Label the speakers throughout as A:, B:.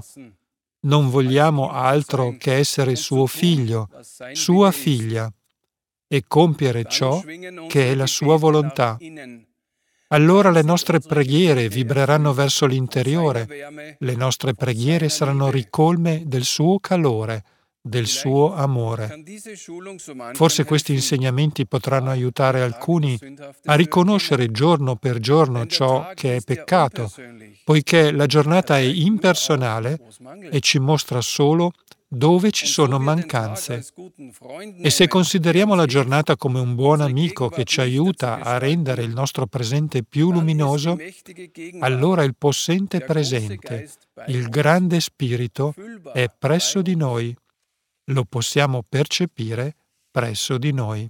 A: Non vogliamo altro che essere suo figlio, sua figlia, e compiere ciò che è la sua volontà. Allora le nostre preghiere vibreranno verso l'interiore, le nostre preghiere saranno ricolme del suo calore, del suo amore. Forse questi insegnamenti potranno aiutare alcuni a riconoscere giorno per giorno ciò che è peccato, poiché la giornata è impersonale e ci mostra solo dove ci sono mancanze. E se consideriamo la giornata come un buon amico che ci aiuta a rendere il nostro presente più luminoso, allora il possente presente, il grande spirito, è presso di noi. Lo possiamo percepire presso di noi.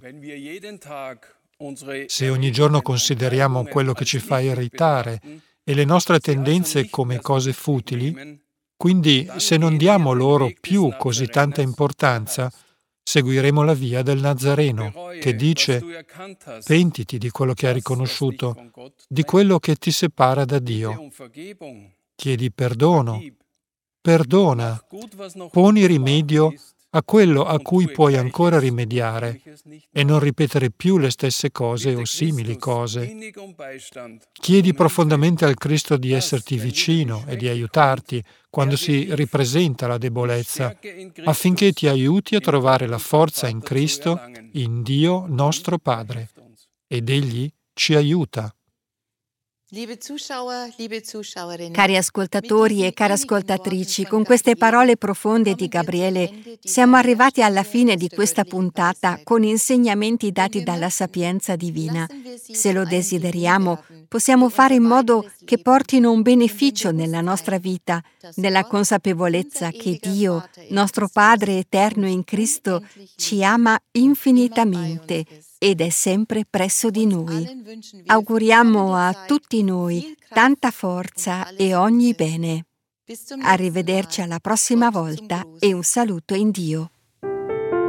A: Se ogni giorno consideriamo quello che ci fa irritare e le nostre tendenze come cose futili, quindi se non diamo loro più così tanta importanza, seguiremo la via del Nazareno, che dice: pentiti di quello che hai riconosciuto, di quello che ti separa da Dio. Chiedi perdono, perdona, poni rimedio a quello a cui puoi ancora rimediare e non ripetere più le stesse cose o simili cose. Chiedi profondamente al Cristo di esserti vicino e di aiutarti quando si ripresenta la debolezza, affinché ti aiuti a trovare la forza in Cristo, in Dio nostro Padre. Ed Egli ci aiuta.
B: Cari ascoltatori e care ascoltatrici, con queste parole profonde di Gabriele siamo arrivati alla fine di questa puntata con insegnamenti dati dalla sapienza divina. Se lo desideriamo, possiamo fare in modo che portino un beneficio nella nostra vita, nella consapevolezza che Dio, nostro Padre eterno in Cristo, ci ama infinitamente ed è sempre presso di noi. Auguriamo a tutti noi tanta forza e ogni bene. Arrivederci alla prossima volta e un saluto in Dio.